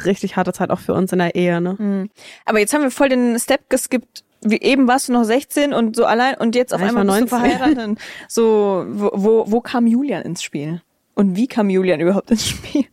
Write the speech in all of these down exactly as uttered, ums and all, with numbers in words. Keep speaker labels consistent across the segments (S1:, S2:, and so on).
S1: richtig harte Zeit auch für uns in der Ehe, ne?
S2: Mhm. Aber jetzt haben wir voll den Step geskippt. Wie eben warst du noch sechzehn und so allein und jetzt auf
S1: Ja,
S2: einmal bist du
S1: neunzehn.
S2: verheiratet. So, wo, wo, wo kam Julian ins Spiel? Und wie kam Julian überhaupt ins Spiel?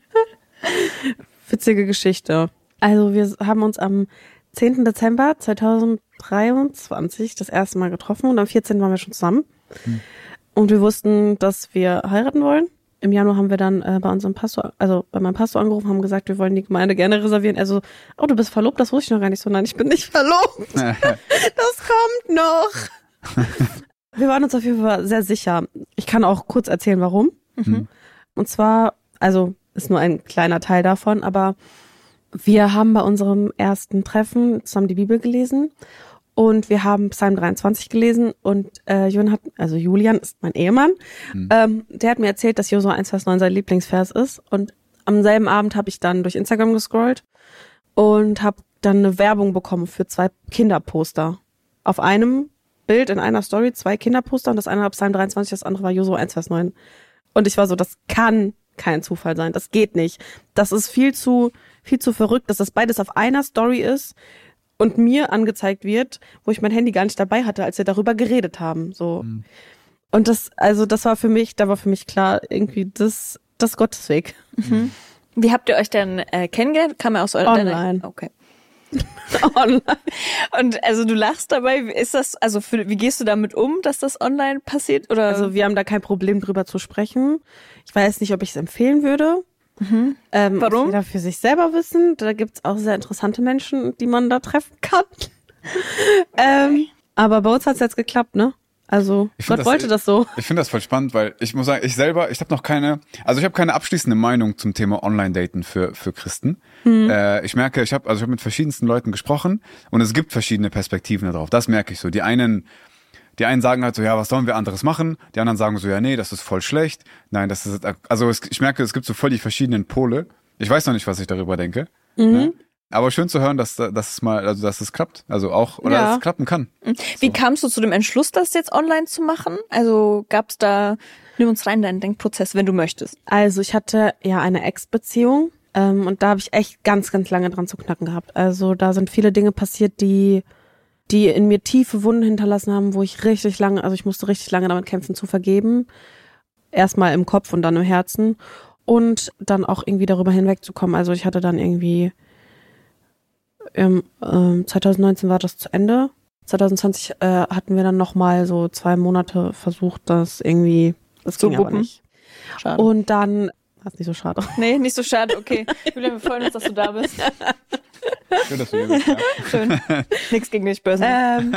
S1: Witzige Geschichte. Also wir haben uns am zehnten Dezember zweitausenddreiundzwanzig das erste Mal getroffen und am vierzehnten waren wir schon zusammen. Hm. Und wir wussten, dass wir heiraten wollen. Im Januar haben wir dann äh, bei unserem Pastor, also bei meinem Pastor angerufen, haben gesagt, wir wollen die Gemeinde gerne reservieren. Also, oh, du bist verlobt? Das wusste ich noch gar nicht so. Nein, ich bin nicht verlobt. Das kommt noch. Wir waren uns auf jeden Fall sehr sicher. Ich kann auch kurz erzählen, warum. Mhm. Und zwar, also ist nur ein kleiner Teil davon, aber wir haben bei unserem ersten Treffen zusammen die Bibel gelesen und wir haben Psalm dreiundzwanzig gelesen und äh, Julian hat, also Julian ist mein Ehemann, mhm. ähm, der hat mir erzählt, dass Josua eins Vers neun sein Lieblingsvers ist und am selben Abend habe ich dann durch Instagram gescrollt und habe dann eine Werbung bekommen für zwei Kinderposter. Auf einem Bild in einer Story zwei Kinderposter und das eine war Psalm dreiundzwanzig, das andere war Josua eins Vers neun. Und ich war so, das kann kein Zufall sein, das geht nicht. Das ist viel zu viel zu verrückt, dass das beides auf einer Story ist und mir angezeigt wird, wo ich mein Handy gar nicht dabei hatte, als wir darüber geredet haben. So. Mhm. Und das, also das war für mich, da war für mich klar, irgendwie das, das Gottesweg.
S2: Mhm. Wie habt ihr euch denn äh, kennengelernt? Kam er aus eurer
S1: Online.
S2: Okay.
S1: Online.
S2: Und also du lachst dabei, ist das, also für, wie gehst du damit um, dass das online passiert? Oder?
S1: Also wir haben da kein Problem drüber zu sprechen. Ich weiß nicht, ob ich es empfehlen würde.
S2: Mhm.
S1: Ähm,
S2: Warum?
S1: Jeder für sich selber wissen. Da gibt's auch sehr interessante Menschen, die man da treffen kann. ähm, aber bei uns hat's jetzt geklappt, ne? Also Gott
S3: das,
S1: wollte das so.
S3: Ich finde das voll spannend, weil ich muss sagen, ich selber, ich habe noch keine, also ich habe keine abschließende Meinung zum Thema Online-Daten für für Christen. Mhm. Äh, ich merke, ich habe also ich habe mit verschiedensten Leuten gesprochen und es gibt verschiedene Perspektiven darauf. Das merke ich so. Die einen Die einen sagen halt so, ja, was sollen wir anderes machen? Die anderen sagen so, ja, nee, das ist voll schlecht. Nein, das ist, also es, ich merke, es gibt so voll die verschiedenen Pole. Ich weiß noch nicht, was ich darüber denke. Mhm. Ne? Aber schön zu hören, dass, dass es mal, also dass es klappt. Also auch, oder
S1: ja.
S3: dass es klappen kann.
S2: Wie
S3: so.
S2: kamst du zu dem Entschluss, das jetzt online zu machen? Also gab's da, nimm uns rein in deinen Denkprozess, wenn du möchtest.
S1: Also ich hatte ja eine Ex-Beziehung ähm, und da habe ich echt ganz, ganz lange dran zu knacken gehabt. Also da sind viele Dinge passiert, die die in mir tiefe Wunden hinterlassen haben, wo ich richtig lange, also ich musste richtig lange damit kämpfen zu vergeben. Erstmal im Kopf und dann im Herzen. Und dann auch irgendwie darüber hinwegzukommen. Also ich hatte dann irgendwie, im, ähm, zwanzig neunzehn war das zu Ende. zwanzig zwanzig äh, hatten wir dann nochmal so zwei Monate versucht, das irgendwie, das ging aber nicht.
S2: Schade.
S1: Und dann, war es nicht so schade.
S2: Nee, nicht so schade, okay. Julia, wir freuen uns, dass du da bist.
S3: Schön, dass du hier bist, ja.
S2: Schön. Nix gegen dich, Börsen.
S1: Ähm,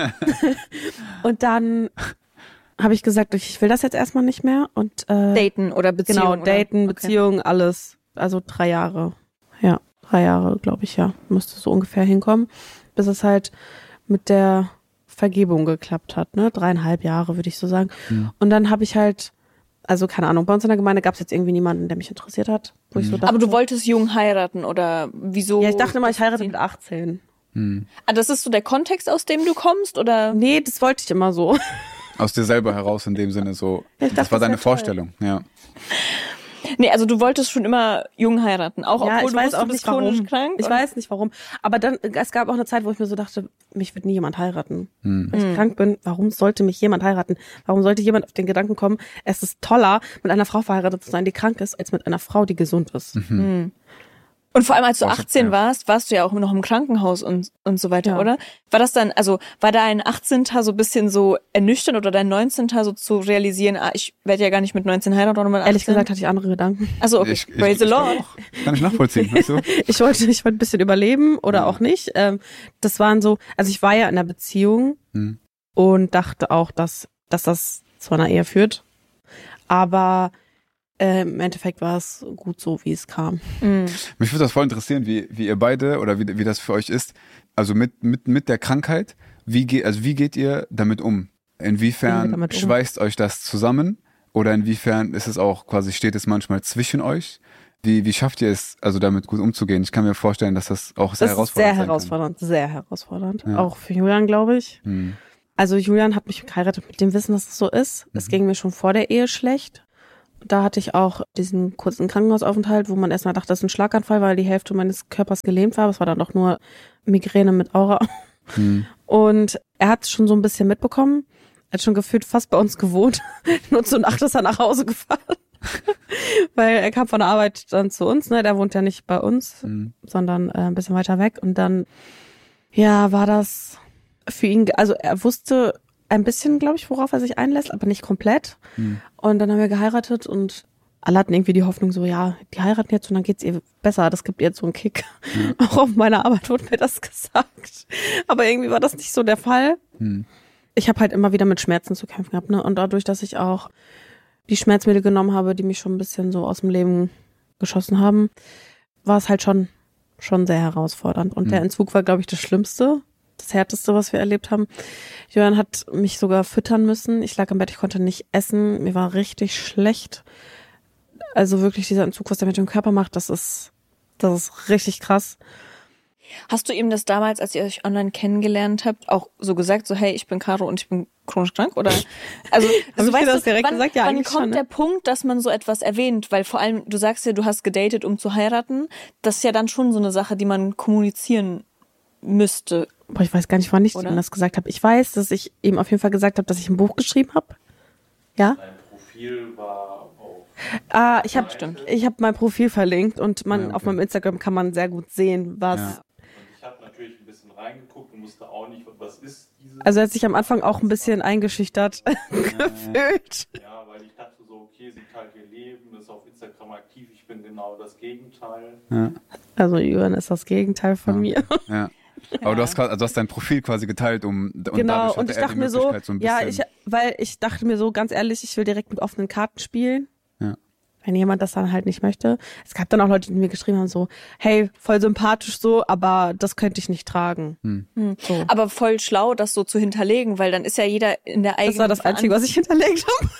S1: und dann habe ich gesagt, ich will das jetzt erstmal nicht mehr. Und äh,
S2: daten oder Beziehung.
S1: Genau,
S2: oder?
S1: daten,
S2: Okay.
S1: Beziehung, alles. Also drei Jahre. Ja, drei Jahre, glaube ich, ja. Müsste so ungefähr hinkommen. Bis es halt mit der Vergebung geklappt hat, ne? Dreieinhalb Jahre, würde ich so sagen. Mhm. Und dann habe ich halt, also keine Ahnung, bei uns in der Gemeinde gab es jetzt irgendwie niemanden, der mich interessiert hat. Wo mhm. ich so dachte,
S2: aber du wolltest jung heiraten oder wieso?
S1: Ja, ich dachte immer, ich heirate mit achtzehn.
S3: Mhm.
S2: Ah, das ist so der Kontext, aus dem du kommst, oder?
S1: Nee, das wollte ich immer so.
S3: Aus dir selber heraus in dem Sinne so.
S1: Ja, ich dachte,
S3: das war
S1: das
S3: deine
S1: wär toll.
S3: Vorstellung, ja.
S2: Nee, also du wolltest schon immer jung heiraten, auch
S1: Ja,
S2: obwohl
S1: ich
S2: du
S1: weiß
S2: wusstest,
S1: auch
S2: du bist
S1: nicht
S2: chronisch
S1: warum.
S2: krank.
S1: Ich
S2: oder?
S1: weiß nicht warum. Aber dann, es gab auch eine Zeit, wo ich mir so dachte, mich wird nie jemand heiraten.
S3: Hm.
S1: Wenn ich
S2: Hm.
S1: krank bin, warum sollte mich jemand heiraten? Warum sollte jemand auf den Gedanken kommen, es ist toller, mit einer Frau verheiratet zu sein, die krank ist, als mit einer Frau, die gesund ist?
S3: Mhm.
S2: Hm. Und vor allem, als du
S3: Oh,
S2: achtzehn
S3: ja.
S2: warst, warst du ja auch noch im Krankenhaus und und so weiter,
S1: Ja.
S2: oder? War das dann, also war dein achtzehnter so ein bisschen so ernüchternd oder dein neunzehnter so zu realisieren, ah, ich werde ja gar nicht mit neunzehn heiraten oder mit achtzehn?
S1: Ehrlich gesagt hatte ich andere Gedanken.
S2: Also okay,
S3: Ich, ich,
S2: praise the
S3: ich
S2: Lord.
S3: auch. Kann ich nachvollziehen, weißt du?
S1: Ich wollte, ich wollte ein bisschen überleben oder
S3: Mhm.
S1: auch nicht. Ähm, das waren so, also ich war ja in einer Beziehung
S3: Mhm.
S1: und dachte auch, dass, dass das zu einer Ehe führt. Aber äh, im Endeffekt war es gut so, wie es kam.
S2: Mhm.
S3: Mich würde das voll interessieren, wie, wie ihr beide oder wie, wie das für euch ist. Also mit, mit, mit der Krankheit, wie geht, also wie geht ihr damit um?
S1: Gehen wir
S3: Inwiefern
S1: damit um?
S3: schweißt euch das zusammen? Oder inwiefern ist es auch quasi, steht es manchmal zwischen euch? Wie, wie schafft ihr es, also damit gut umzugehen? Ich kann mir vorstellen, dass das auch sehr
S1: Das ist
S3: herausfordernd
S1: sehr
S3: sein
S1: herausfordernd, sehr herausfordernd.
S3: Ja.
S1: Auch für Julian, glaube ich.
S3: kann. Hm.
S1: Also Julian hat mich geheiratet mit dem Wissen, dass es so ist. Es
S3: Mhm.
S1: ging mir schon vor der Ehe schlecht. da hatte ich auch diesen kurzen Krankenhausaufenthalt, wo man erstmal dachte, das ist ein Schlaganfall, weil die Hälfte meines Körpers gelähmt war. Aber es war dann doch nur Migräne mit Aura. Mhm. Und er hat schon so ein bisschen mitbekommen. Er hat schon gefühlt fast bei uns gewohnt. Nur zur Nacht ist er nach Hause gefahren. Weil er kam von der Arbeit dann zu uns, ne? Der wohnt ja nicht bei uns, mhm. sondern äh, ein bisschen weiter weg. Und dann, ja, war das für ihn, also er wusste ein bisschen, glaube ich, worauf er sich einlässt, aber nicht komplett. Mhm. Und dann haben wir geheiratet und alle hatten irgendwie die Hoffnung so, ja, die heiraten jetzt und dann geht's ihr besser. Das gibt ihr jetzt so einen Kick. Mhm. Auch auf meiner Arbeit wurde mir das gesagt. Aber irgendwie war das nicht so der Fall. Mhm. Ich habe halt immer wieder mit Schmerzen zu kämpfen gehabt, ne? Und dadurch, dass ich auch die Schmerzmittel genommen habe, die mich schon ein bisschen so aus dem Leben geschossen haben, war es halt schon schon sehr herausfordernd. Und mhm. der Entzug war, glaube ich, das Schlimmste, das Härteste, was wir erlebt haben. Julian hat mich sogar füttern müssen. Ich lag im Bett, ich konnte nicht essen. Mir war richtig schlecht. Also wirklich dieser Entzug, was der mit dem Körper macht, das ist, das ist richtig krass.
S2: Hast du ihm das damals, als ihr euch online kennengelernt habt, auch so gesagt, so hey, ich bin Caro und ich bin chronisch krank? Oder also, also weißt
S1: das direkt
S2: wann,
S1: gesagt? Ja,
S2: wann kommt
S1: schon, ne?
S2: der Punkt, dass man so etwas erwähnt? Weil vor allem, du sagst ja, du hast gedatet, um zu heiraten. Das ist ja dann schon so eine Sache, die man kommunizieren müsste.
S1: Boah, ich weiß gar nicht, wann ich ihm das gesagt habe. Ich weiß, dass ich ihm auf jeden Fall gesagt habe, dass ich ein Buch geschrieben habe. Ja?
S4: Dein Profil war auf...
S1: Ah, ich habe ich hab mein Profil verlinkt und man ja, okay. auf meinem Instagram kann man sehr gut sehen, was... Ja.
S4: Ich habe natürlich ein bisschen reingeguckt und wusste auch nicht, was ist diese...
S1: Also er hat sich am Anfang auch ein bisschen eingeschüchtert
S4: ja,
S1: gefühlt.
S4: Ja, weil ich dachte so, okay, sie teilt ihr Leben, ist auf Instagram aktiv, ich bin genau das Gegenteil.
S3: Ja.
S1: Also Julian ist das Gegenteil von
S3: ja.
S1: mir.
S3: Ja. Aber ja. du hast also du hast dein Profil quasi geteilt, um und
S1: genau, und ich dachte mir so,
S3: so ein
S1: ja, ich, weil ich dachte mir so, ganz ehrlich, ich will direkt mit offenen Karten spielen.
S3: Ja.
S1: Wenn jemand das dann halt nicht möchte. Es gab dann auch Leute, die mir geschrieben haben so, hey, voll sympathisch so, aber das könnte ich nicht tragen.
S3: Hm.
S2: Hm. So. Aber voll schlau, das so zu hinterlegen, weil dann ist ja jeder in der eigenen...
S1: Das war das Einzige, was ich hinterlegt habe.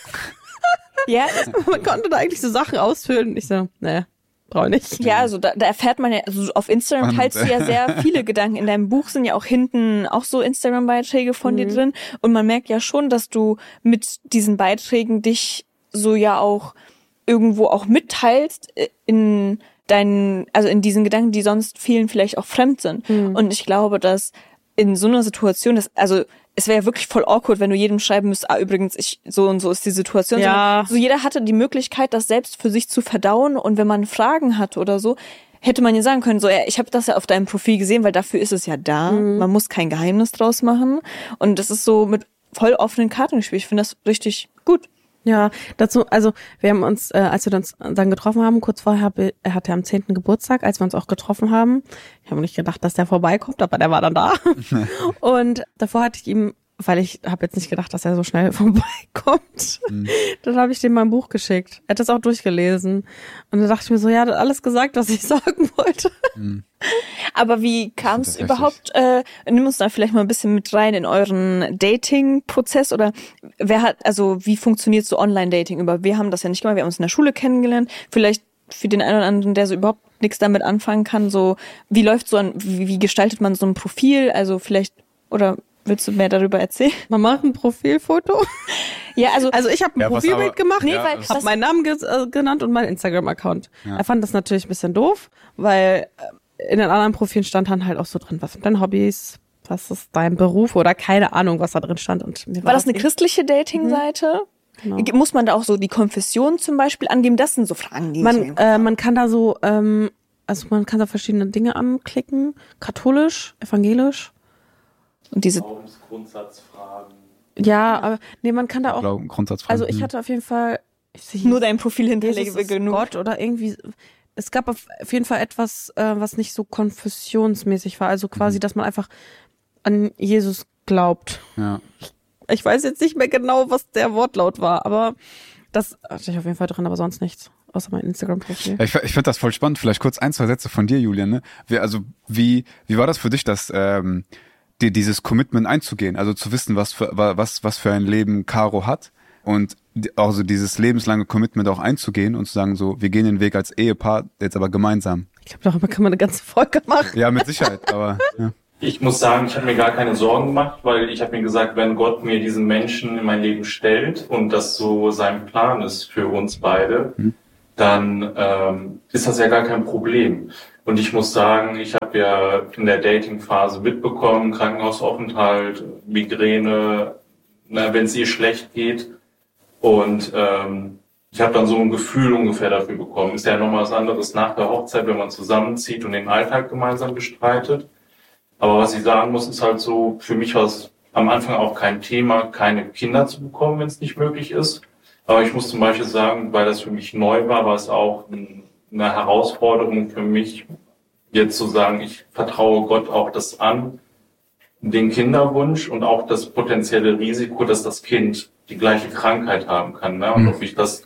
S2: Ja.
S1: Man konnte da eigentlich so Sachen ausfüllen. Ich so, ne, brauche nicht.
S2: Ja, also da, da erfährt man ja, also auf Instagram teilst du ja sehr viele Gedanken. In deinem Buch sind ja auch hinten auch so Instagram-Beiträge von mhm. dir drin. Und man merkt ja schon, dass du mit diesen Beiträgen dich so ja auch irgendwo auch mitteilst in deinen, also in diesen Gedanken, die sonst vielen vielleicht auch fremd sind. Mhm. Und ich glaube, dass in so einer Situation, das, also es wäre ja wirklich voll awkward, wenn du jedem schreiben müsstest, ah, übrigens, ich, so und so ist die Situation.
S1: Ja.
S2: So jeder hatte die Möglichkeit, das selbst für sich zu verdauen, und wenn man Fragen hat oder so, hätte man ja sagen können, so, ja, ich habe das ja auf deinem Profil gesehen, weil dafür ist es ja da. Mhm. Man muss kein Geheimnis draus machen. Und das ist so mit voll offenen Karten gespielt. Ich finde das richtig gut.
S1: Ja, dazu, also wir haben uns, äh, als wir uns dann getroffen haben, kurz vorher, er hatte am zehnten Geburtstag, als wir uns auch getroffen haben. Ich habe nicht gedacht, dass der vorbeikommt, aber der war dann da. Und davor hatte ich ihm, weil ich habe jetzt nicht gedacht, dass er so schnell vorbeikommt, mhm. dann habe ich dem mein Buch geschickt. Er hat das auch durchgelesen. Und dann dachte ich mir so, ja, er hat alles gesagt, was ich sagen wollte.
S3: Mhm.
S2: Aber wie kam es überhaupt, äh, nimm uns da vielleicht mal ein bisschen mit rein in euren Dating-Prozess, oder wer hat, also wie funktioniert so Online-Dating über? Wir haben das ja nicht gemacht, wir haben uns in der Schule kennengelernt, vielleicht für den einen oder anderen, der so überhaupt nichts damit anfangen kann, so, wie läuft so ein, wie, wie gestaltet man so ein Profil, also vielleicht, oder willst du mehr darüber erzählen?
S1: Man macht ein Profilfoto.
S2: Ja, also
S1: also ich habe ein
S3: ja,
S1: Profilbild
S3: aber,
S1: gemacht,
S2: nee,
S3: ja,
S2: weil
S1: habe meinen Namen ge- äh, genannt und meinen Instagram-Account.
S3: Ja.
S1: Er fand das natürlich ein bisschen doof, weil in den anderen Profilen stand dann halt auch so drin, was sind deine Hobbys, was ist dein Beruf oder keine Ahnung, was da drin stand. Und mir war,
S2: war das eine christliche Dating-Seite?
S1: Mhm. Genau.
S2: Muss man da auch so die Konfession zum Beispiel angeben? Das sind so Fragen, die
S1: man, äh, man kann da so, ähm, also man kann da verschiedene Dinge anklicken, katholisch, evangelisch.
S2: Und diese
S4: Glaubensgrundsatzfragen.
S1: Ja, aber nee, man kann da auch.
S3: Grundsatzfragen.
S1: Also ich hatte auf jeden Fall ich
S2: nur dein Profil hinterlegen
S1: wir genug. Gott oder irgendwie. Es gab auf jeden Fall etwas, äh, was nicht so konfessionsmäßig war. Also quasi, mhm. dass man einfach an Jesus glaubt.
S3: Ja.
S1: Ich weiß jetzt nicht mehr genau, was der Wortlaut war, aber das hatte ich auf jeden Fall drin, aber sonst nichts. Außer mein Instagram-Profil.
S3: Ja, ich ich finde das voll spannend. Vielleicht kurz ein, zwei Sätze von dir, Julian. Ne? Wie, also wie wie war das für dich, dass ähm, dir dieses Commitment einzugehen? Also zu wissen, was für was was für ein Leben Caro hat und also dieses lebenslange Commitment auch einzugehen und zu sagen so, wir gehen den Weg als Ehepaar, jetzt aber gemeinsam.
S1: Ich glaube, darüber kann man eine ganze Folge machen.
S3: Ja, mit Sicherheit. Aber ja.
S4: Ich muss sagen, ich habe mir gar keine Sorgen gemacht, weil ich habe mir gesagt, wenn Gott mir diesen Menschen in mein Leben stellt und das so sein Plan ist für uns beide, hm. dann ähm, ist das ja gar kein Problem. Und ich muss sagen, ich habe ja in der Dating-Phase mitbekommen, Krankenhausaufenthalt, Migräne, wenn es ihr schlecht geht. Und ähm, ich habe dann so ein Gefühl ungefähr dafür bekommen. Ist ja nochmal was anderes nach der Hochzeit, wenn man zusammenzieht und den Alltag gemeinsam bestreitet. Aber was ich sagen muss, ist halt so, für mich war es am Anfang auch kein Thema, keine Kinder zu bekommen, wenn es nicht möglich ist. Aber ich muss zum Beispiel sagen, weil das für mich neu war, war es auch eine Herausforderung für mich, jetzt zu sagen, ich vertraue Gott auch das an, den Kinderwunsch und auch das potenzielle Risiko, dass das Kind die gleiche Krankheit haben kann. Ne? Und ob ich das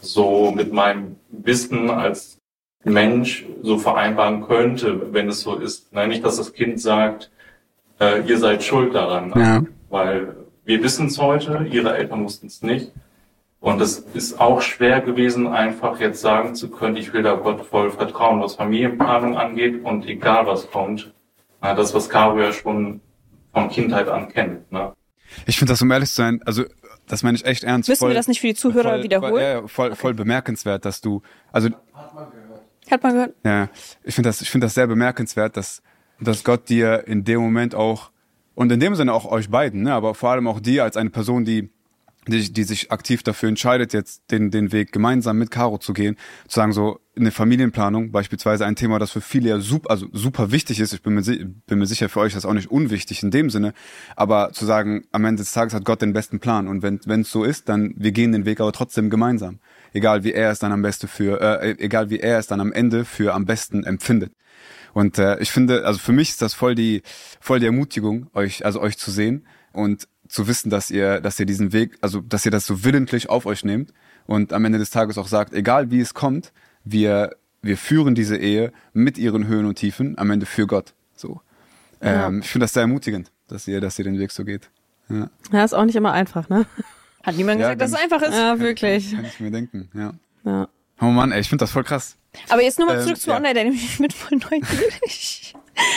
S4: so mit meinem Wissen als Mensch so vereinbaren könnte, wenn es so ist. Nein, nicht, dass das Kind sagt, äh, ihr seid schuld daran. Ja. Weil wir wissen es heute, ihre Eltern wussten es nicht. Und es ist auch schwer gewesen, einfach jetzt sagen zu können, ich will da Gott voll vertrauen, was Familienplanung angeht und egal was kommt. Na, das, was Caro ja schon von Kindheit an kennt. Ne?
S3: Ich finde das, um ehrlich zu sein, also das meine ich echt ernst.
S2: Müssen
S3: voll,
S2: wir das nicht für die Zuhörer
S3: voll,
S2: wiederholen?
S3: Voll, ja, voll, voll okay. bemerkenswert, dass du, also
S4: hat man gehört.
S2: Hat man gehört.
S3: Ja, ich finde das, ich finde das sehr bemerkenswert, dass, dass Gott dir in dem Moment auch, und in dem Sinne auch euch beiden, ne, aber vor allem auch dir als eine Person, die, die, die sich aktiv dafür entscheidet, jetzt den, den Weg gemeinsam mit Caro zu gehen, zu sagen so, eine Familienplanung, beispielsweise ein Thema, das für viele ja super, also super wichtig ist. Ich bin mir, bin mir sicher, für euch ist das auch nicht unwichtig in dem Sinne, aber zu sagen, am Ende des Tages hat Gott den besten Plan und wenn, wenn es so ist, dann, wir gehen den Weg aber trotzdem gemeinsam. Egal wie er es dann am besten für, äh, egal wie er es dann am Ende für am besten empfindet. Und äh, ich finde, also für mich ist das voll die, voll die Ermutigung, euch, also euch zu sehen und zu wissen, dass ihr, dass ihr diesen Weg, also dass ihr das so willentlich auf euch nehmt und am Ende des Tages auch sagt, egal wie es kommt, wir, wir führen diese Ehe mit ihren Höhen und Tiefen am Ende für Gott. So, ja. ähm, ich finde das sehr ermutigend, dass ihr, dass ihr den Weg so geht. Ja,
S1: ja, ist auch nicht immer einfach, ne?
S2: Hat niemand
S3: ja,
S2: gesagt, dass es einfach ist?
S1: Ja, wirklich.
S3: Kann ich mir denken, ja.
S1: Ja.
S3: Oh Mann, ey, ich finde das voll krass.
S2: Aber jetzt nochmal zurück
S3: ähm,
S2: zu
S3: ja.
S2: Online-Dating. Ich bin voll neugierig.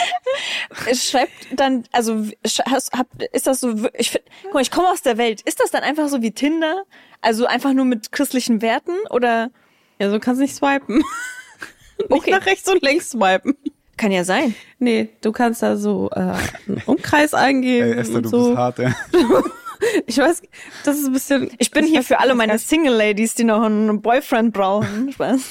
S2: Es schreibt dann, also hast, hab, ist das so, ich, guck mal, ich komme aus der Welt. Ist das dann einfach so wie Tinder? Also einfach nur mit christlichen Werten oder?
S1: Ja, so kannst du nicht swipen. Nicht
S2: Okay.
S1: nach rechts und links swipen.
S2: Kann ja sein.
S1: Nee, du kannst da so äh, einen Umkreis eingeben.
S3: Ey, Esther,
S1: und
S3: du
S1: so.
S3: bist hart, ey.
S1: Ich weiß, das ist ein bisschen...
S2: Ich bin
S1: ich
S2: hier
S1: weiß,
S2: für alle
S1: das
S2: meine
S1: heißt-
S2: Single-Ladies, die noch einen Boyfriend brauchen. Spaß.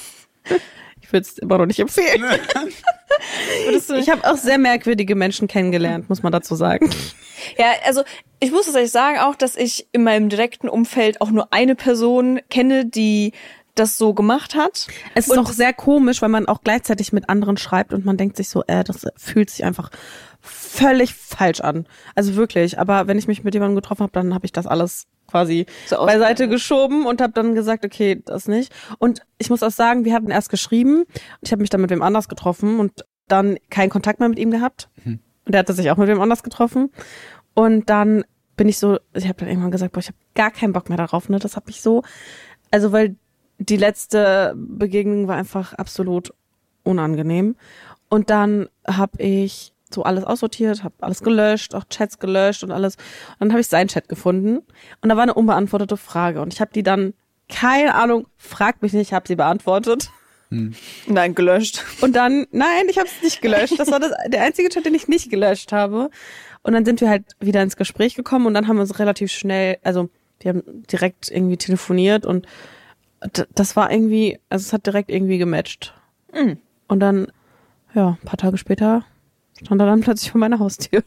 S1: Ich würde es immer noch nicht empfehlen.
S2: Würdest du
S1: Ich habe auch sehr merkwürdige Menschen kennengelernt, muss man dazu sagen.
S2: Ja, also ich muss tatsächlich sagen auch, dass ich in meinem direkten Umfeld auch nur eine Person kenne, die das so gemacht hat.
S1: Es ist
S2: Und
S1: auch sehr komisch, weil man auch gleichzeitig mit anderen schreibt und man denkt sich so, äh, das fühlt sich einfach völlig falsch an. Also wirklich. Aber wenn ich mich mit jemandem getroffen habe, dann habe ich das alles quasi
S2: So
S1: beiseite geschoben und habe dann gesagt, okay, das nicht. Und ich muss auch sagen, wir hatten erst geschrieben und ich habe mich dann mit wem anders getroffen und dann keinen Kontakt mehr mit ihm gehabt.
S3: Mhm.
S1: Und er hatte sich auch mit wem anders getroffen. Und dann bin ich so, ich habe dann irgendwann gesagt, boah, ich habe gar keinen Bock mehr darauf. Ne? Das hat mich so, also weil die letzte Begegnung war einfach absolut unangenehm. Und dann habe ich so alles aussortiert, habe alles gelöscht, auch Chats gelöscht und alles. Und dann habe ich seinen Chat gefunden und da war eine unbeantwortete Frage. Und ich habe die dann, keine Ahnung, fragt mich nicht, ich habe sie beantwortet.
S3: Hm.
S2: Nein, gelöscht.
S1: Und dann, nein, ich habe es nicht gelöscht. Das war das, der einzige Chat, den ich nicht gelöscht habe. Und dann sind wir halt wieder ins Gespräch gekommen und dann haben wir uns relativ schnell, also wir haben direkt irgendwie telefoniert und d- das war irgendwie, also es hat direkt irgendwie gematcht.
S2: Mhm.
S1: Und dann, ja, ein paar Tage später stand er dann plötzlich vor meiner Haustür.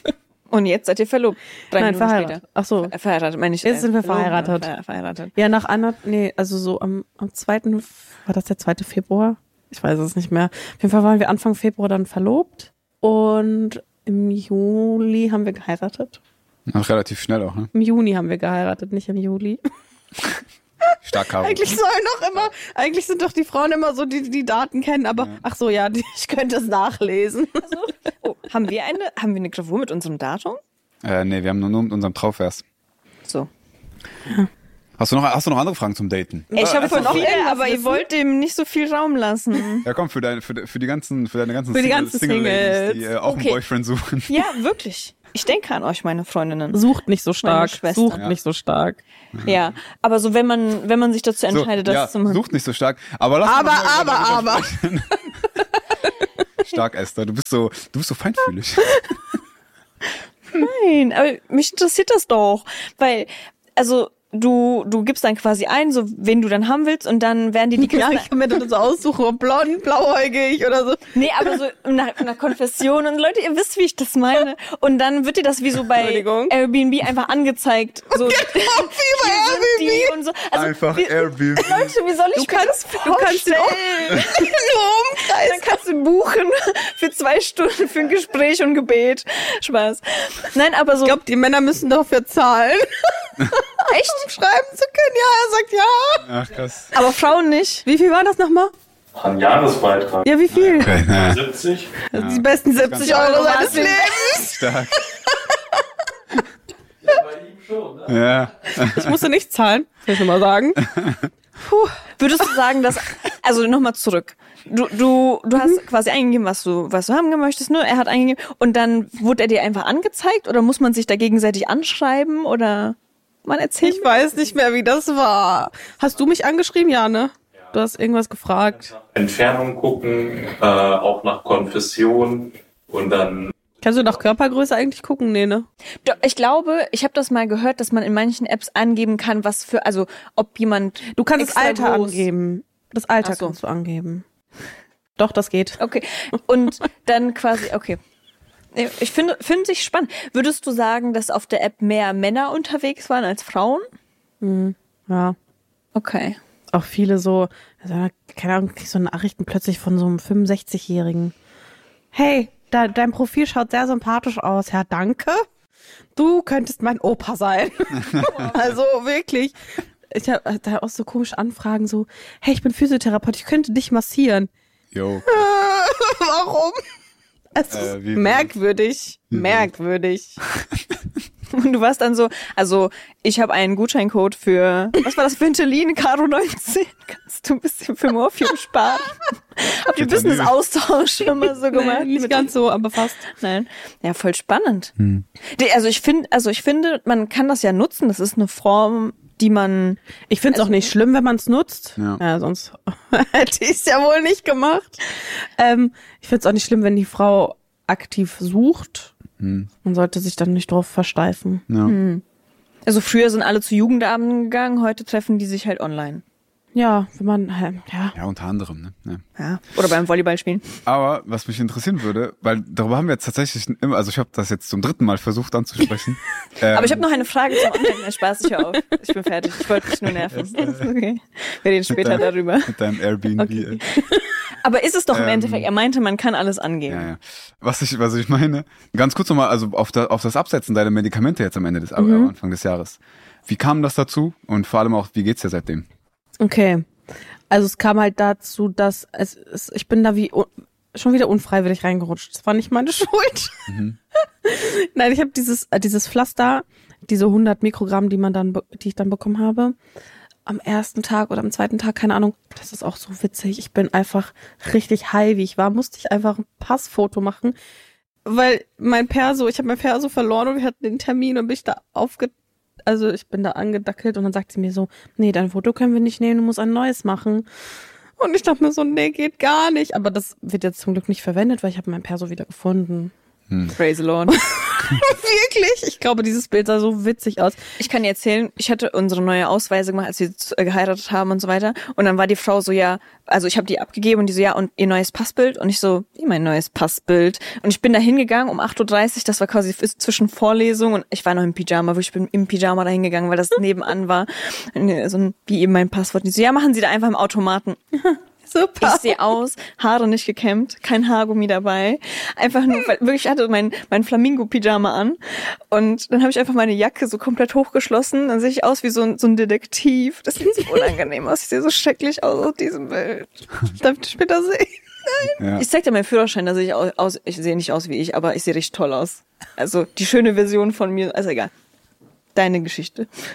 S2: Und jetzt seid ihr verlobt. Drei
S1: Nein,
S2: Minuten
S1: verheiratet.
S2: später.
S1: Ach so.
S2: Ver- Verheiratet, meine ich.
S1: Jetzt sind wir
S2: verlobt,
S1: verheiratet.
S2: Ver- Verheiratet.
S1: Ja, nach einer, nee, also so am, am zweiten, war das der zweite Februar? Ich weiß es nicht mehr. Auf jeden Fall waren wir Anfang Februar dann verlobt und im Juli haben wir geheiratet.
S3: Ach, relativ schnell auch, ne?
S1: Im Juni haben wir geheiratet, nicht im Juli.
S3: Stark, Caro.
S1: Eigentlich sollen doch immer, eigentlich sind doch die Frauen immer so, die die Daten kennen, aber
S3: Ja.
S1: ach so, ja, die, ich könnte es nachlesen.
S2: Oh, haben wir eine, haben wir eine Gravur mit unserem Datum?
S3: Äh, nee, wir haben nur, nur mit unserem Trauvers.
S2: So.
S3: Hast du noch, hast du noch andere Fragen zum Daten?
S2: Ich habe voll
S1: noch
S2: viele,
S1: irgendwas
S2: aber ihr
S1: wissen?
S2: wollt dem nicht so viel Raum lassen.
S3: Ja, komm, für deine, für, für die ganzen, für deine ganzen,
S1: Für die
S3: Single-
S1: ganzen
S3: Single-Ladies, die
S1: Singles.
S3: äh, auch
S2: Okay.
S3: einen Boyfriend suchen.
S2: Ja, wirklich. Ich denke an euch, meine Freundinnen.
S1: Sucht nicht so stark.
S2: Schwester.
S1: Sucht
S3: Ja.
S1: nicht so stark.
S2: Ja, aber so wenn man wenn man sich dazu
S3: So,
S2: entscheidet, das
S3: ja,
S2: zu machen.
S3: sucht nicht so stark. Aber lass
S1: Aber,
S3: uns mal über-
S1: aber,
S3: darüber
S1: aber.
S3: sprechen. Stark, Esther. Du bist so, du bist so feinfühlig.
S2: Nein, aber mich interessiert das doch, weil also du du gibst dann quasi ein, so wen du dann haben willst und dann werden die die
S1: Ja,
S2: Kisten
S1: ich kann mir das so aussuchen, ob blond, blauäugig oder so.
S2: Nee, aber so nach einer Konfession und Leute, ihr wisst, wie ich das meine. Und dann wird dir das wie so bei
S1: Entschuldigung.
S2: Airbnb einfach angezeigt. So,
S1: Wie bei
S2: hier sind die und so. Also,
S3: Einfach
S2: wie,
S3: Airbnb.
S2: Leute, wie soll ich
S1: Du
S2: mir
S1: kannst-
S2: das
S1: du kannst
S2: vorstellen?
S1: Nur Umkreis.
S2: Dann kannst du buchen für zwei Stunden für ein Gespräch und Gebet. Spaß. Nein, aber so.
S1: Ich glaube, die Männer müssen dafür zahlen. Echt? Um schreiben zu können. Ja, er sagt ja.
S3: Ach, krass.
S2: aber Frauen nicht.
S1: Wie viel war das nochmal?
S4: Ein Jahresbeitrag.
S1: Ja, wie viel?
S3: Okay, na,
S4: siebzig.
S1: Die besten siebzig
S2: ganz-
S1: Euro seines
S2: Wahnsinn.
S1: Lebens.
S3: stark.
S4: Ja, bei ihm schon, ne?
S3: Ja.
S1: Ich musste nicht zahlen, will ich nur mal sagen. Puh.
S2: Würdest du sagen, dass, also nochmal zurück. Du, du, du hast quasi eingegeben, was du, was du haben möchtest, ne? Er hat eingegeben und dann wurde er dir einfach angezeigt oder muss man sich da gegenseitig anschreiben oder man erzählt?
S1: Ich weiß nicht mehr, wie das war. Hast du mich angeschrieben? Ja, ne? Du hast irgendwas gefragt.
S4: Entfernung gucken, äh, auch nach Konfession und dann
S1: Kannst du nach Körpergröße eigentlich gucken? Nee, ne?
S2: Doch, ich glaube, ich habe das mal gehört, dass man in manchen Apps angeben kann, was für, also ob jemand.
S1: Du kannst das
S2: extra
S1: Alter
S2: groß-
S1: angeben. Das Alter
S2: Ach so.
S1: kannst du angeben. Doch, das geht.
S2: Okay. Und dann quasi, okay. Ich finde, finde sich spannend. Würdest du sagen, dass auf der App mehr Männer unterwegs waren als Frauen?
S1: Ja.
S2: Okay.
S1: Auch viele so, also, keine Ahnung, krieg so Nachrichten plötzlich von so einem fünfundsechzigjährigen. Hey, da, dein Profil schaut sehr sympathisch aus. Ja, danke. Du könntest mein Opa sein. Also wirklich. Ich habe da auch so komische Anfragen, so, hey, ich bin Physiotherapeut, ich könnte dich massieren.
S3: Jo.
S1: Warum? Es
S3: Äh,
S1: ist
S3: wie-
S1: merkwürdig. Merkwürdig.
S2: Und du warst dann so, also ich habe einen Gutscheincode für, was war das, Ventilin, Karo neunzehn. Kannst du ein bisschen für Morphium sparen? Habt ihr
S3: Vitamin.
S2: Business-Austausch schon mal so gemacht?
S1: Nee, nicht
S2: Mit-
S1: ganz so, aber fast.
S2: Nein. Ja, voll spannend. Die- Also ich finde, also ich finde, man kann das ja nutzen. Das ist eine Form, die man.
S1: Ich finde es auch nicht schlimm, wenn man es nutzt.
S3: Ja.
S1: Ja, sonst hätte ich es ja wohl nicht gemacht. Ähm, ich finde es auch nicht schlimm, wenn die Frau aktiv sucht.
S3: Hm.
S1: Man sollte sich dann nicht drauf versteifen.
S3: Ja.
S2: Also früher sind alle zu Jugendabenden gegangen, heute treffen die sich halt online.
S1: Ja, wenn man, äh, ja.
S3: Ja, unter anderem, ne? Ja.
S2: Ja. Oder beim Volleyball spielen.
S3: Aber was mich interessieren würde, weil darüber haben wir jetzt tatsächlich immer, also ich habe das jetzt zum dritten Mal versucht anzusprechen. ähm,
S2: Aber ich habe noch eine Frage zum Online. Nein, Spaß, ich hör auf. Ich bin fertig. Ich wollte dich nur nerven. Das ist okay. Wir reden später
S3: deinem-
S2: darüber.
S3: mit deinem Airbnb.
S2: Okay.
S3: äh.
S2: Aber ist es doch im
S3: Ähm,
S2: Endeffekt, er meinte, man kann alles angeben.
S3: Ja, ja. Was ich, was ich meine, ganz kurz nochmal, also auf, da, auf das Absetzen deiner Medikamente jetzt am Ende des, am Anfang des Jahres. Wie kam das dazu? Und vor allem auch, wie geht's dir seitdem?
S1: Okay. Also es kam halt dazu, dass es, es ich bin da wie un, schon wieder unfreiwillig reingerutscht. Das war nicht meine Schuld. Nein, ich habe dieses äh, dieses Pflaster, diese hundert Mikrogramm, die man dann be- die ich dann bekommen habe, am ersten Tag oder am zweiten Tag, keine Ahnung. Das ist auch so witzig. Ich bin einfach richtig high, wie ich war, musste ich einfach ein Passfoto machen, weil mein Perso, ich habe mein Perso verloren und wir hatten den Termin und bin ich da aufge Also ich bin da angedackelt und dann sagt sie mir so, nee, dein Foto können wir nicht nehmen, du musst ein neues machen. Und ich dachte mir so, nee, geht gar nicht. Aber das wird jetzt zum Glück nicht verwendet, weil ich habe mein Perso wieder gefunden.
S2: Praise the Lord.
S1: Wirklich? Ich glaube, dieses Bild sah so witzig aus.
S2: Ich kann dir erzählen, ich hatte unsere neue Ausweise gemacht, als wir z- äh, geheiratet haben und so weiter. Und dann war die Frau so, ja, also ich habe die abgegeben und die so, ja, und ihr neues Passbild? Und ich so, wie mein neues Passbild? Und ich bin da hingegangen um acht Uhr dreißig, das war quasi f- zwischen Vorlesung und ich war noch im Pyjama, wirklich, ich bin im Pyjama da hingegangen, weil das nebenan war. Und so ein, wie eben mein Passwort. Und die so, ja, machen Sie da einfach im Automaten.
S1: Super.
S2: Ich sehe aus, Haare nicht gekämmt, kein Haargummi dabei. Einfach nur, weil wirklich ich hatte mein, mein Flamingo-Pyjama an. Und dann habe ich einfach meine Jacke so komplett hochgeschlossen. Dann sehe ich aus wie so ein, so ein Detektiv. Das sieht so unangenehm aus. Ich sehe so schrecklich aus auf diesem Bild.
S1: Darf ich später sehen?
S3: Ja.
S2: Ich zeig dir meinen Führerschein, da sehe ich aus, aus, ich sehe nicht aus wie ich, aber ich sehe richtig toll aus. Also die schöne Version von mir, also egal. Deine Geschichte.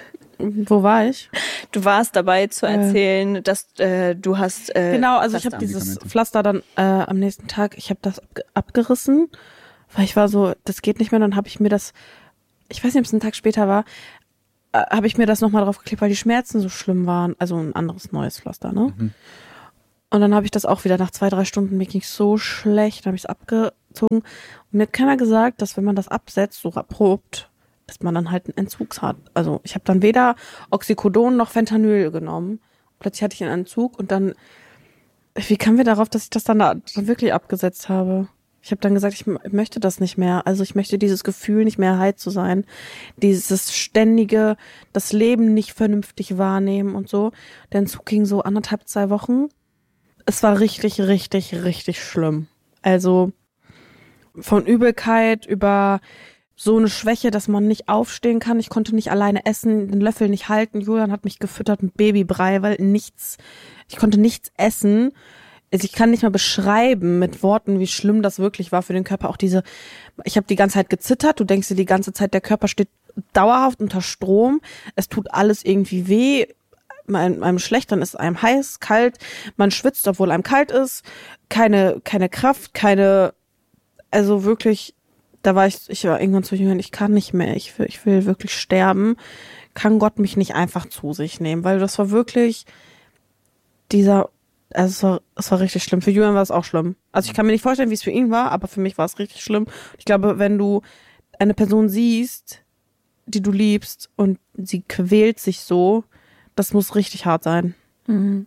S1: Wo war ich?
S2: Du warst dabei zu erzählen, äh, dass äh, du hast äh,
S1: Genau, also ich habe dieses Pflaster dann äh, am nächsten Tag, ich habe das abge- abgerissen, weil ich war so, das geht nicht mehr. Dann habe ich mir das, ich weiß nicht, ob es ein Tag später war, äh, habe ich mir das nochmal draufgeklebt, weil die Schmerzen so schlimm waren. Also ein anderes neues Pflaster, ne? Mhm. Und dann habe ich das auch wieder nach zwei, drei Stunden, mir ging so schlecht, dann habe ich es abgezogen. Und mir hat keiner gesagt, dass wenn man das absetzt, so abrupt, dass man dann halt einen Entzug hat. Also ich habe dann weder Oxycodon noch Fentanyl genommen. Plötzlich hatte ich einen Entzug und dann, wie kamen wir darauf, dass ich das dann, da, dann wirklich abgesetzt habe? Ich habe dann gesagt, ich m- möchte das nicht mehr. Also ich möchte dieses Gefühl nicht mehr high zu sein. Dieses ständige, das Leben nicht vernünftig wahrnehmen und so. Der Entzug ging so anderthalb, zwei Wochen. Es war richtig, richtig, richtig schlimm. Also von Übelkeit über so eine Schwäche, dass man nicht aufstehen kann. Ich konnte nicht alleine essen, den Löffel nicht halten. Julian hat mich gefüttert mit Babybrei, weil nichts, ich konnte nichts essen. Also ich kann nicht mal beschreiben mit Worten, wie schlimm das wirklich war für den Körper. Auch diese, ich habe die ganze Zeit gezittert. Du denkst dir die ganze Zeit, der Körper steht dauerhaft unter Strom. Es tut alles irgendwie weh. Einem, einem schlecht, dann ist einem heiß, kalt. Man schwitzt, obwohl einem kalt ist. Keine, keine Kraft, keine, also wirklich, da war ich, ich war irgendwann zu jung, ich kann nicht mehr, ich will, ich will wirklich sterben. Kann Gott mich nicht einfach zu sich nehmen, weil das war wirklich dieser, also es war, es war richtig schlimm. Für Julian war es auch schlimm. Also ich kann mir nicht vorstellen, wie es für ihn war, aber für mich war es richtig schlimm. Ich glaube, wenn du eine Person siehst, die du liebst und sie quält sich so, das muss richtig hart sein. Mhm.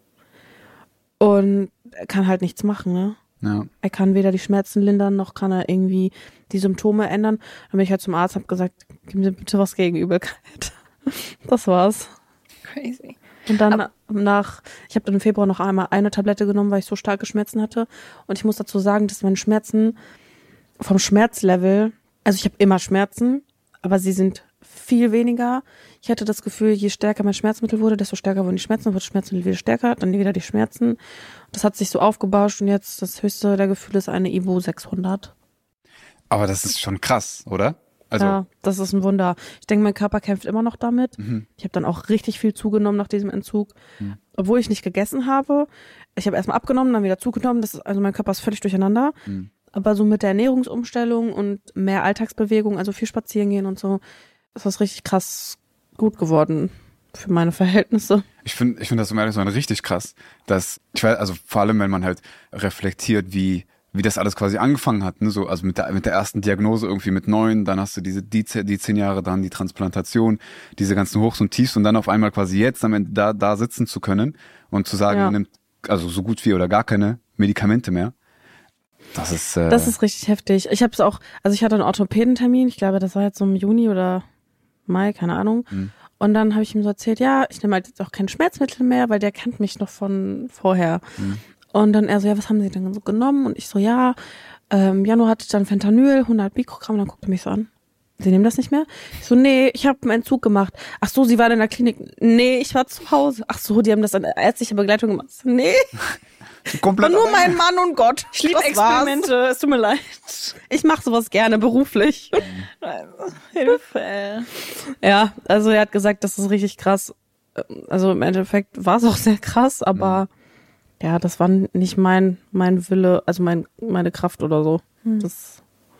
S1: Und er kann halt nichts machen, ne?
S3: Ja.
S1: Er kann weder die Schmerzen lindern, noch kann er irgendwie die Symptome ändern. Dann bin ich halt zum Arzt, hab gesagt, gib mir bitte was gegen Übelkeit. Das war's.
S2: Crazy.
S1: Und dann Aber nach, ich habe dann im Februar noch einmal eine Tablette genommen, weil ich so starke Schmerzen hatte. Und ich muss dazu sagen, dass meine Schmerzen vom Schmerzlevel, also ich habe immer Schmerzen, aber sie sind viel weniger. Ich hatte das Gefühl, je stärker mein Schmerzmittel wurde, desto stärker wurden die Schmerzen, wurde das Schmerzmittel wieder stärker, dann wieder die Schmerzen. Das hat sich so aufgebauscht und jetzt das höchste der Gefühle ist eine Ibu sechshundert.
S3: Aber das ist schon krass, oder? Also
S1: ja, das ist ein Wunder. Ich denke, mein Körper kämpft immer noch damit. Mhm. Ich habe dann auch richtig viel zugenommen nach diesem Entzug, mhm. obwohl ich nicht gegessen habe. Ich habe erstmal abgenommen, dann wieder zugenommen. Das ist, also mein Körper ist völlig durcheinander. Mhm. Aber so mit der Ernährungsumstellung und mehr Alltagsbewegung, also viel spazieren gehen und so, ist das richtig krass gut geworden für meine Verhältnisse. Ich
S3: finde, ich finde das um ehrlich zu sein richtig krass, dass ich weiß, also vor allem, wenn man halt reflektiert, wie wie das alles quasi angefangen hat, ne, so also mit der mit der ersten Diagnose irgendwie mit neun, dann hast du diese die, die zehn Jahre, dann die Transplantation, diese ganzen Hochs und Tiefs und dann auf einmal quasi jetzt am Ende da da sitzen zu können und zu sagen, ja. man nimmt also so gut wie oder gar keine Medikamente mehr. Das ist äh
S1: das ist richtig heftig. Ich habe es auch, also ich hatte einen Orthopädentermin, ich glaube, das war jetzt so im Juni oder Mai, keine Ahnung. Mhm. Und dann habe ich ihm so erzählt, ja, ich nehme halt jetzt auch kein Schmerzmittel mehr, weil der kennt mich noch von vorher. Mhm. Und dann er so, ja, was haben Sie denn so genommen? Und ich so, ja, ähm, Januar hatte ich dann Fentanyl, hundert Mikrogramm. Und dann guckte er mich so an. Sie nehmen das nicht mehr? Ich so, nee, ich habe einen Entzug gemacht. Ach so, Sie waren in der Klinik? Nee, ich war zu Hause. Ach so, die haben das an ärztlicher Begleitung gemacht. Nee.
S3: Komplett
S1: nur mein Mann und Gott.
S2: Ich liebe Experimente, war's. Es tut mir leid.
S1: Ich mache sowas gerne beruflich.
S2: Also, Hilfe.
S1: Ja, also er hat gesagt, das ist richtig krass. Also im Endeffekt war es auch sehr krass, aber mhm. ja, das war nicht mein mein Wille, also mein meine Kraft oder so. Mhm. Das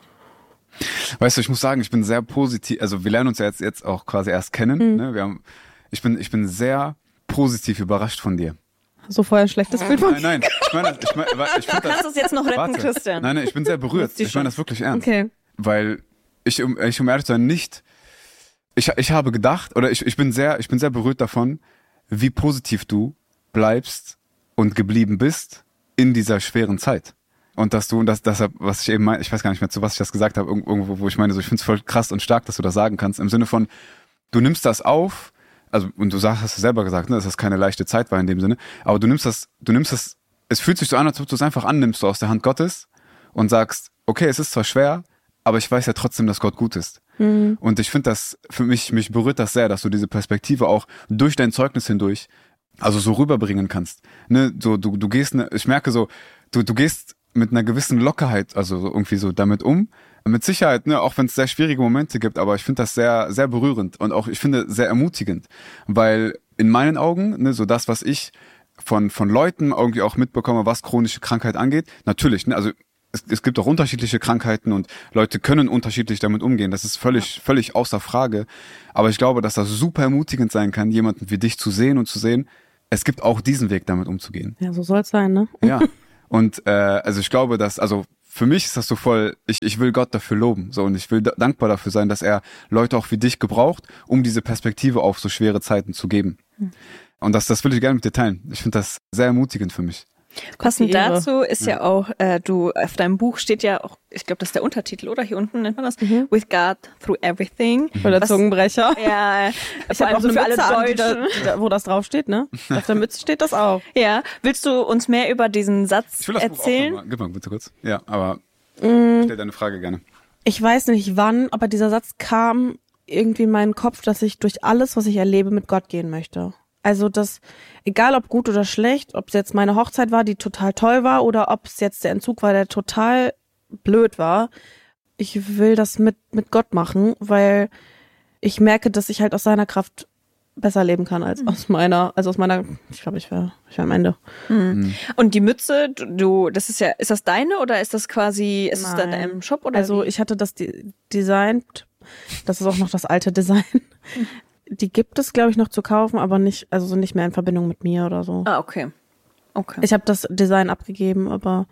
S3: Weißt du, ich muss sagen, ich bin sehr positiv, also wir lernen uns ja jetzt, jetzt auch quasi erst kennen. Mhm. Ne? Wir haben, ich bin ich bin sehr positiv überrascht von dir.
S1: So vorher ein schlechtes Bild von
S3: Nein, nein, ich meine, ich meine, ich
S2: du kannst es jetzt noch retten, warte. Christian.
S3: Nein, nein, ich bin sehr berührt. Ich meine das wirklich ernst.
S1: Okay.
S3: Weil ich, um, ich um ehrlich zu sein, nicht, ich, ich habe gedacht, oder ich, ich bin sehr, ich bin sehr berührt davon, wie positiv du bleibst und geblieben bist in dieser schweren Zeit. Und dass du, und das, deshalb, was ich eben meine, ich weiß gar nicht mehr, zu was ich das gesagt habe, irgendwo, wo ich meine, so, ich finde es voll krass und stark, dass du das sagen kannst, im Sinne von, du nimmst das auf, also, und du sagst, hast du selber gesagt, ne, dass das keine leichte Zeit war in dem Sinne, aber du nimmst das, du nimmst das, es fühlt sich so an, als ob du es einfach annimmst, so aus der Hand Gottes und sagst, okay, es ist zwar schwer, aber ich weiß ja trotzdem, dass Gott gut ist. Mhm. Und ich finde das, für mich, mich berührt das sehr, dass du diese Perspektive auch durch dein Zeugnis hindurch, also so rüberbringen kannst. Ne, so, du, du gehst, ne, ich merke so, du, du gehst mit einer gewissen Lockerheit, also irgendwie so damit um. Mit Sicherheit, ne, auch wenn es sehr schwierige Momente gibt, aber ich finde das sehr, sehr berührend und auch, ich finde, sehr ermutigend, weil in meinen Augen, ne, so das, was ich von von Leuten irgendwie auch mitbekomme, was chronische Krankheit angeht, natürlich, ne, also es, es gibt auch unterschiedliche Krankheiten und Leute können unterschiedlich damit umgehen, das ist völlig, völlig außer Frage, aber ich glaube, dass das super ermutigend sein kann, jemanden wie dich zu sehen und zu sehen, es gibt auch diesen Weg, damit umzugehen.
S1: Ja, so soll es sein, ne?
S3: Ja, und äh, also ich glaube, dass, also für mich ist das so voll, ich, ich will Gott dafür loben, so, und ich will da, dankbar dafür sein, dass er Leute auch wie dich gebraucht, um diese Perspektive auf so schwere Zeiten zu geben. Hm. Und das, das will ich gerne mit dir teilen. Ich finde das sehr ermutigend für mich.
S2: Passend dazu ist ja, ja auch, äh, du, auf deinem Buch steht ja auch, ich glaube, das ist der Untertitel, oder? Hier unten nennt man das. Mhm. With God Through Everything.
S1: Oder Zungenbrecher.
S2: Ja,
S1: ich habe auch so eine für Mütze alle Deutschen, an, da, wo das draufsteht, ne? Auf der Mütze steht das auch.
S2: Ja. Willst du uns mehr über diesen Satz
S3: ich will das
S2: erzählen?
S3: Buch auch mal. Gib mal bitte kurz. Ja, aber
S1: mm.
S3: stell deine Frage gerne.
S1: Ich weiß nicht wann, aber dieser Satz kam irgendwie in meinen Kopf, dass ich durch alles, was ich erlebe, mit Gott gehen möchte. Also das, egal ob gut oder schlecht, ob es jetzt meine Hochzeit war, die total toll war, oder ob es jetzt der Entzug war, der total blöd war, ich will das mit mit Gott machen, weil ich merke, dass ich halt aus seiner Kraft besser leben kann als aus meiner, also aus meiner, ich glaube, ich wäre ich wär am Ende.
S2: Mhm. Und die Mütze, du, das ist ja, ist das deine oder ist das quasi, ist Nein. es dann in einem Shop oder?
S1: Also
S2: wie?
S1: ich hatte das de- designt, das ist auch noch das alte Design. Die gibt es, glaube ich, noch zu kaufen, aber nicht, also so nicht mehr in Verbindung mit mir oder so.
S2: Ah, okay. Okay.
S1: Ich habe das Design abgegeben, aber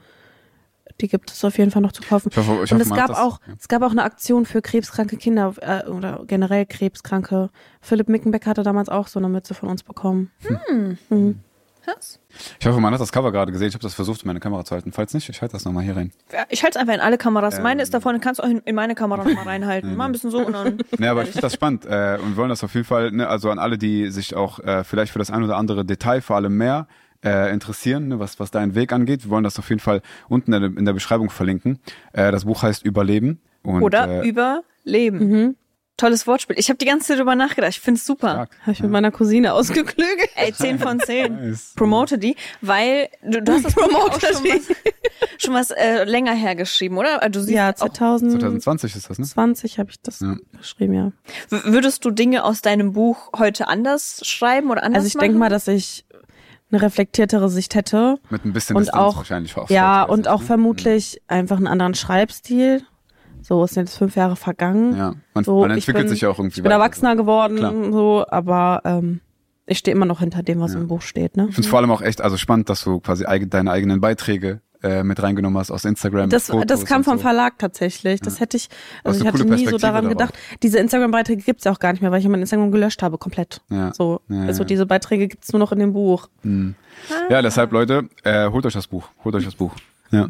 S1: die gibt es auf jeden Fall noch zu kaufen.
S3: Ich hoffe, ich
S1: Und
S3: hoffe,
S1: es
S3: man
S1: gab
S3: hat das,
S1: auch,
S3: ja.
S1: es gab auch eine Aktion für krebskranke Kinder äh, oder generell Krebskranke. Philipp Mickenbeck hatte damals auch so eine Mütze von uns bekommen.
S2: Hm.
S1: Mhm.
S2: Was?
S3: Ich hoffe, man hat das Cover gerade gesehen. Ich habe das versucht, meine Kamera zu halten. Falls nicht, ich halte das nochmal hier rein.
S2: Ich halte es einfach in alle Kameras.
S3: Ähm,
S2: meine ist davon, kannst du auch in, in meine Kamera nochmal reinhalten. Mal ein bisschen so und dann.
S3: Nee, aber ich finde das spannend äh, und wir wollen das auf jeden Fall, ne, also an alle, die sich auch äh, vielleicht für das ein oder andere Detail vor allem mehr äh, interessieren, ne, was was deinen Weg angeht. Wir wollen das auf jeden Fall unten in der, in der Beschreibung verlinken. Äh, das Buch heißt Überleben. Und,
S2: oder
S3: äh,
S2: Überleben.
S1: Mhm.
S2: Tolles Wortspiel. Ich habe die ganze Zeit drüber nachgedacht. Ich finde es super.
S1: Habe ich mit meiner Cousine ausgeklügelt.
S2: Ey, zehn von zehn.
S3: Nice.
S2: Promote die, weil du, du hast das Buch auch schon was, schon was äh, länger hergeschrieben, oder? Du siehst
S1: Ja,
S2: auch,
S1: zwanzig
S3: zwanzig ist das, ne?
S1: zwanzig habe ich das
S3: Ja.
S1: geschrieben, ja.
S2: w- würdest du Dinge aus deinem Buch heute anders schreiben oder anders
S1: Also ich
S2: machen?
S1: denke mal, dass ich eine reflektiertere Sicht hätte.
S3: Mit ein bisschen
S1: Und
S3: Distanz
S1: auch,
S3: wahrscheinlich auch.
S1: ja,
S3: heutiger
S1: und
S3: Sicht,
S1: auch
S3: ne?
S1: vermutlich einfach einen anderen Schreibstil. So, es sind jetzt fünf Jahre vergangen.
S3: Ja, man,
S1: so,
S3: man entwickelt
S1: ich bin,
S3: sich ja auch irgendwie
S1: Ich bin
S3: weiter.
S1: erwachsener geworden,
S3: Klar.
S1: so, aber ähm, ich stehe immer noch hinter dem, was
S3: Ja.
S1: im Buch steht. Ne?
S3: Ich finde es vor allem auch echt also spannend, dass du quasi eig- deine eigenen Beiträge äh, mit reingenommen hast aus Instagram.
S1: Das,
S3: Fotos
S1: das kam
S3: und
S1: vom
S3: so.
S1: Verlag tatsächlich. Das
S3: Ja.
S1: hätte ich,
S3: Das ist
S1: also ich
S3: eine
S1: hatte
S3: coole
S1: nie so
S3: Perspektive
S1: daran
S3: darauf.
S1: gedacht. Diese Instagram-Beiträge gibt's ja auch gar nicht mehr, weil ich mein Instagram gelöscht habe, komplett.
S3: Ja.
S1: So,
S3: Ja,
S1: also
S3: ja.
S1: diese Beiträge gibt's nur noch in dem Buch.
S3: Mhm. Ja, deshalb, Leute, äh, holt euch das Buch. Holt euch das Buch. Ja.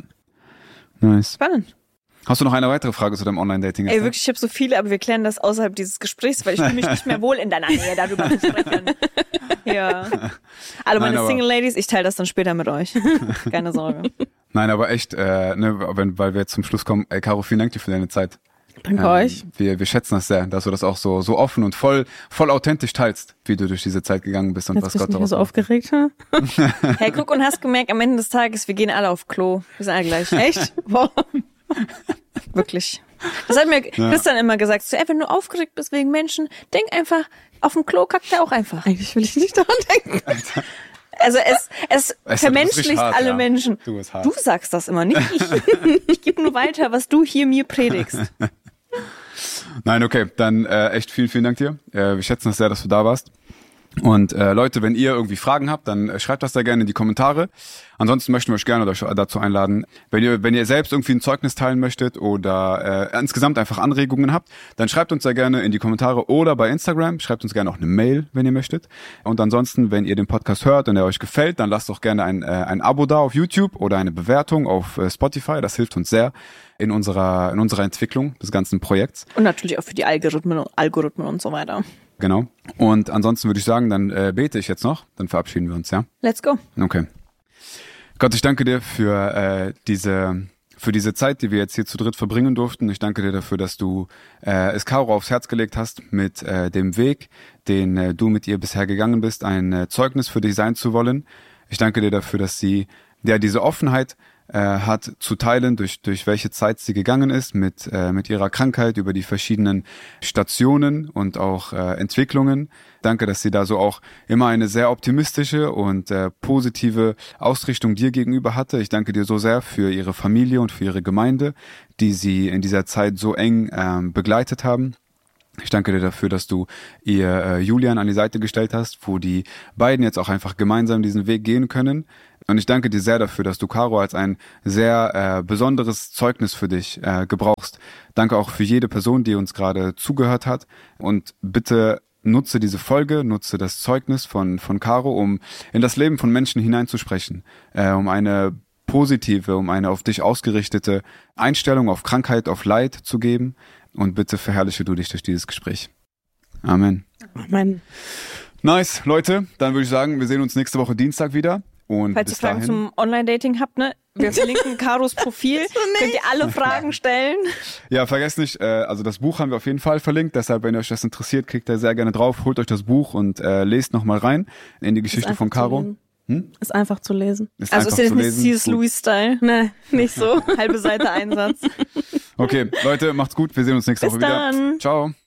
S3: Nice.
S2: Spannend.
S3: Hast du noch eine weitere Frage zu deinem Online-Dating?
S2: Ey, wirklich, ich habe so viele, aber wir klären das außerhalb dieses Gesprächs, weil ich fühle mich nicht mehr wohl in deiner Nähe, darüber zu sprechen. Ja. Alle meine
S3: Nein, aber-
S2: Single Ladies, ich teile das dann später mit euch. Keine Sorge.
S3: Nein, aber echt, äh, ne, wenn, weil wir jetzt zum Schluss kommen, ey, Caro, vielen Dank dir für deine Zeit.
S1: Danke
S3: Ähm,
S1: euch.
S3: Wir, wir schätzen das sehr, dass du das auch so, so offen und voll, voll authentisch teilst, wie du durch diese Zeit gegangen bist und
S1: Jetzt
S3: was
S1: bist
S3: Gott
S1: du nicht mehr
S3: daraus
S1: so
S3: macht.
S1: aufgeregt, hm?
S2: Hey, guck, und hast gemerkt, am Ende des Tages, wir gehen alle auf Klo. Wir sind alle gleich.
S1: Echt? Boah.
S2: Wirklich. Das hat mir Christian immer gesagt. So, ey, wenn du aufgeregt bist wegen Menschen, denk einfach, auf dem Klo kackt er auch einfach.
S1: Eigentlich will ich nicht daran denken.
S2: Also es, es
S3: du bist
S2: vermenschlicht
S3: richtig hart,
S2: alle
S3: ja.
S2: Menschen.
S3: Du bist hart.
S2: Du sagst das immer, nicht ich. Ich gebe nur weiter, was du hier mir predigst.
S3: Nein, okay, dann äh, echt vielen, vielen Dank dir. Äh, wir schätzen das sehr, dass du da warst. Und äh, Leute, wenn ihr irgendwie Fragen habt, dann äh, schreibt das da gerne in die Kommentare. Ansonsten möchten wir euch gerne euch dazu einladen. Wenn ihr wenn ihr selbst irgendwie ein Zeugnis teilen möchtet oder äh, insgesamt einfach Anregungen habt, dann schreibt uns da gerne in die Kommentare oder bei Instagram. Schreibt uns gerne auch eine Mail, wenn ihr möchtet. Und ansonsten, wenn ihr den Podcast hört und er euch gefällt, dann lasst doch gerne ein, äh, ein Abo da auf YouTube oder eine Bewertung auf äh, Spotify. Das hilft uns sehr in unserer in unserer Entwicklung des ganzen Projekts.
S2: Und natürlich auch für die Algorithmen, Algorithmen und so weiter.
S3: Genau. Und ansonsten würde ich sagen, dann äh, bete ich jetzt noch, dann verabschieden wir uns, ja?
S2: Let's go.
S3: Okay. Gott, ich danke dir für äh, diese für diese Zeit, die wir jetzt hier zu dritt verbringen durften. Ich danke dir dafür, dass du äh, es Caro aufs Herz gelegt hast, mit äh, dem Weg, den äh, du mit ihr bisher gegangen bist, ein äh, Zeugnis für dich sein zu wollen. Ich danke dir dafür, dass sie ja diese Offenheit äh, hat zu teilen, durch durch welche Zeit sie gegangen ist mit äh, mit ihrer Krankheit, über die verschiedenen Stationen und auch äh, Entwicklungen. Danke, dass sie da so auch immer eine sehr optimistische und äh, positive Ausrichtung dir gegenüber hatte. Ich danke dir so sehr für ihre Familie und für ihre Gemeinde, die sie in dieser Zeit so eng ähm, begleitet haben. Ich danke dir dafür, dass du ihr äh, Julian an die Seite gestellt hast, wo die beiden jetzt auch einfach gemeinsam diesen Weg gehen können. Und ich danke dir sehr dafür, dass du Caro als ein sehr äh, besonderes Zeugnis für dich äh, gebrauchst. Danke auch für jede Person, die uns gerade zugehört hat. Und bitte nutze diese Folge, nutze das Zeugnis von von Caro, um in das Leben von Menschen hineinzusprechen, äh, um eine positive, um eine auf dich ausgerichtete Einstellung auf Krankheit, auf Leid zu geben. Und bitte verherrliche du dich durch dieses Gespräch. Amen.
S1: Amen.
S3: Nice, Leute. Dann würde ich sagen, wir sehen uns nächste Woche Dienstag wieder. Und
S2: falls
S3: bis
S2: ihr Fragen
S3: dahin,
S2: zum Online-Dating habt, ne? Wir verlinken Caros Profil. Könnt ihr alle Fragen stellen.
S3: Ja, vergesst nicht, äh, also das Buch haben wir auf jeden Fall verlinkt. Deshalb, wenn euch das interessiert, klickt da sehr gerne drauf, holt euch das Buch und äh, lest nochmal rein in die Geschichte von Caro.
S1: Hm? Ist einfach zu lesen.
S3: Ist
S2: also ist jetzt nicht C S. Lewis-Style.
S1: Ne, nicht so.
S2: Halbe Seite Einsatz.
S3: Okay, Leute, macht's gut. Wir sehen uns nächste
S2: Bis
S3: Woche wieder.
S2: dann.
S3: Ciao.